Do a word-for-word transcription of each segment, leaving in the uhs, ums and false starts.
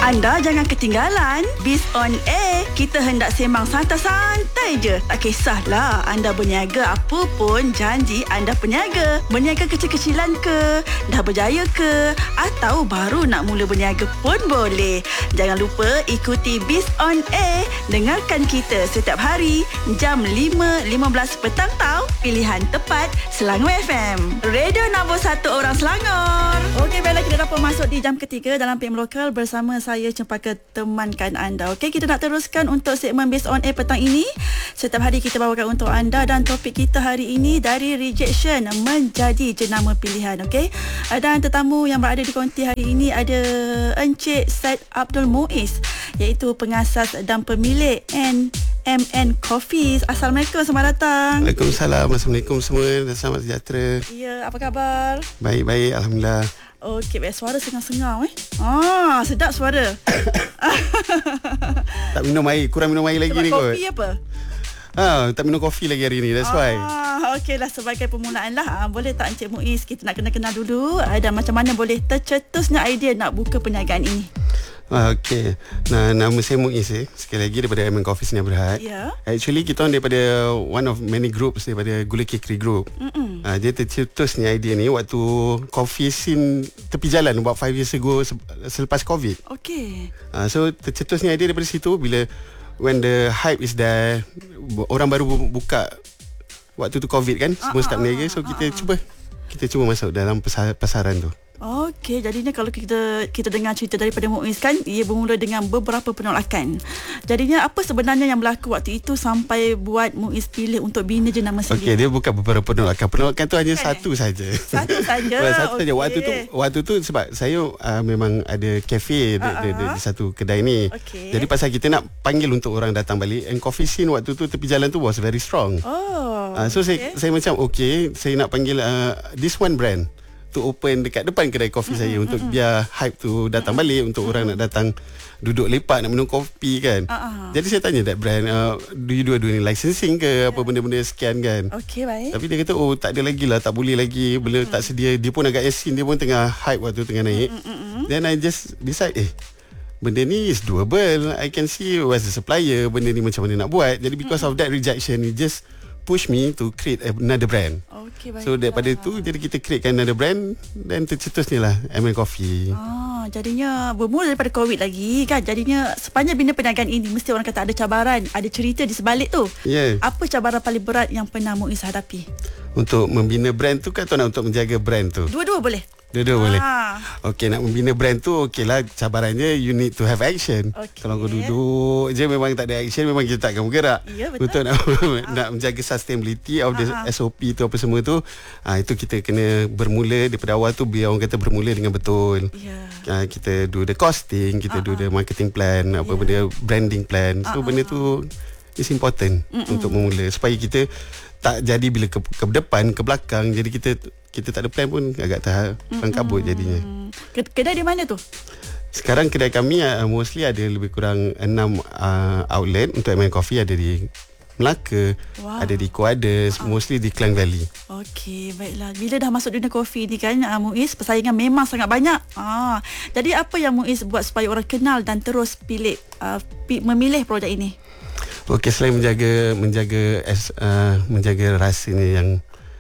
Anda jangan ketinggalan Biz on Air. Kita hendak sembang santai-santai je. Tak kisahlah anda berniaga apa pun, janji anda peniaga. Berniaga kecil-kecilan ke, dah berjaya ke, atau baru nak mula berniaga pun boleh. Jangan lupa ikuti Biz on Air. Dengarkan kita setiap hari jam lima lima belas petang tau. Pilihan tepat Selangor F M. Radio nombor satu orang Selangor. Okey, baiklah, kita dapat masuk di jam ketiga dalam P M Lokal bersama saya Cempaka temankan anda. Okey, kita nak teruskan untuk segmen Based on Air petang ini. Setiap hari kita bawakan untuk anda dan topik kita hari ini dari rejection menjadi jenama pilihan. Okey, dan tetamu yang berada di konti hari ini ada Encik Said Abdul Muiz, iaitu pengasas dan pemilik N M N Coffee. Assalamualaikum, selamat datang. Waalaikumsalam. Assalamualaikum semua dan selamat sejahtera. Ya, apa khabar? Baik-baik, alhamdulillah. Okey, baik. Suara sengal-sengal eh. Ah, sedap suara. Tak minum air, kurang minum air lagi sebab ni kot. Kopi apa? Ah, tak minum kopi lagi hari ni, that's why. Ah, okeylah, sebagai permulaan lah. Ah, boleh tak Encik Muiz kita nak kenal-kenal dulu ah, dan macam mana boleh tercetusnya idea nak buka perniagaan ini? Ah, okay. Nah, nama saya Muiz eh. Sekali lagi daripada M N Coffee Sdn Bhd. Ya. Actually kita orang daripada one of many groups daripada Gula Kekri Group. Ah, dia tercetus ni idea ni waktu coffee scene tepi jalan about five years ago se- selepas COVID. Okey. Ah, so tercetus ni idea daripada situ bila when the hype is there, orang baru buka waktu tu COVID kan, semua Ah, start ah, berniaga, so ah, kita ah, cuba kita cuba masuk dalam pasar, pasaran tu. Okey, jadinya kalau kita kita dengar cerita daripada Muiz kan, ia bermula dengan beberapa penolakan. Jadinya apa sebenarnya yang berlaku waktu itu sampai buat Muiz pilih untuk bina jenama sendiri? Okey, dia bukan beberapa penolakan. Penolakan tu hanya Bukan, satu eh? saja. Satu saja. Satu saja. Okey. Waktu tu waktu tu sebab saya uh, memang ada kafe di, Uh-uh. di, di, di satu kedai ni. Okey. Jadi pasal kita nak panggil untuk orang datang balik, and coffee scene waktu tu tepi jalan tu was very strong. Oh. Uh, so okay. saya saya macam okey, saya nak panggil uh, this one brand to open dekat depan kedai kopi mm-hmm, saya untuk mm-hmm. biar hype tu datang balik, untuk mm-hmm. orang nak datang duduk lepak nak minum kopi kan. Uh-huh. Jadi saya tanya that brand, uh, do you do, do any licensing ke, yeah. apa benda-benda sekian kan. Okey, baik. Tapi dia kata oh tak ada lagi lah, tak boleh lagi, benda mm-hmm. tak sedia. Dia pun agak yasin, dia pun tengah hype waktu tengah naik. Mm-hmm. Then I just decide eh benda ni is doable, I can see where's the supplier, benda ni macam mana nak buat. Jadi because mm-hmm. of that rejection, it just push me to create another brand. Okey, baik. So daripada tu jadi kita createkan another brand dan tercetus ni lah M N Coffee. Ah, jadinya bermula daripada COVID lagi kan. Jadinya sepanjang bina perniagaan ini mesti orang kata ada cabaran, ada cerita di sebalik tu. Yeah. Apa cabaran paling berat yang pernah Muiz hadapi? Untuk membina brand tu kan, atau nak untuk menjaga brand tu? Dua-dua boleh. Dua-dua boleh. Ah. Okey, nak membina brand tu okey lah, cabarannya you need to have action. Okay. Kalau kau duduk je memang tak ada action, memang kita tak akan bergerak. Ya, betul. Untuk nak, nak menjaga sustainability of the Ah. S O P tu apa semua tu, ah, itu kita kena bermula daripada awal tu, biar orang kata bermula dengan betul. Ya. Ah, kita do the costing, kita do the marketing plan, apa benda branding plan. So benda tu is important Mm-mm. untuk memula supaya kita tak jadi bila ke, ke depan, ke belakang, jadi kita kita tak ada plan pun agak terang kabut jadinya. Kedai di mana tu? Sekarang kedai kami uh, mostly ada lebih kurang enam uh, outlet untuk M N Coffee. Ada di Melaka, Wow. ada di Kuaders, uh-huh. mostly di Klang Valley. Okey, baiklah. Bila dah masuk dunia kopi ni kan, uh, Muiz, persaingan memang sangat banyak. Ah, jadi apa yang Muiz buat supaya orang kenal dan terus pilih uh, pi- memilih produk ini? Okey, selain menjaga menjaga uh, menjaga rasa ni yang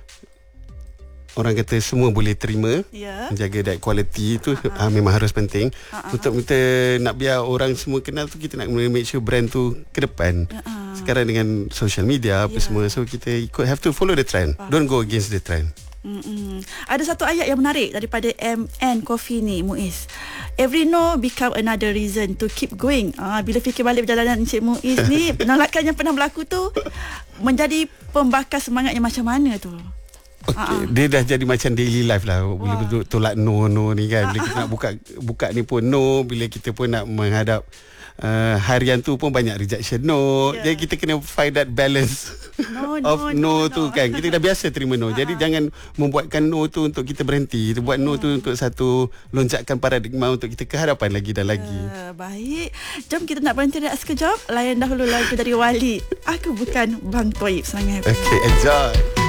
orang kata semua boleh terima, Ya. menjaga that quality tu uh-huh. uh, memang harus penting. Uh-huh. Untuk kita nak biar orang semua kenal tu, kita nak make sure brand tu ke depan. Uh-huh. Sekarang dengan social media apa yeah. semua, so kita ikut, have to follow the trend. Uh-huh. Don't go against the trend. Mm-mm. Ada satu ayat yang menarik daripada M N Coffee ni, Muiz. Every no become another reason to keep going. Ah, bila fikir balik perjalanan Encik Muiz ni, penolakan yang pernah berlaku tu menjadi pembakar semangat yang macam mana tu? Okay, uh-huh. dia dah jadi macam daily life lah. Bila betul tolak no no ni kan, bila kita nak buka buka ni pun no, bila kita pun nak menghadap uh, harian tu pun banyak rejection no. Yeah. Jadi kita kena find that balance no, no, of no, no, no tu kan. Kita dah biasa terima no. Uh-huh. Jadi jangan membuatkan no tu untuk kita berhenti. Kita buat no tu untuk satu lonjakan paradigma untuk kita ke hadapan lagi dan lagi. Uh, baik. Jom kita nak berhenti rehat sekejap. Layan dahulu lagu dari Wali. Aku bukan Bang Toib sangat. Okay, enjoy.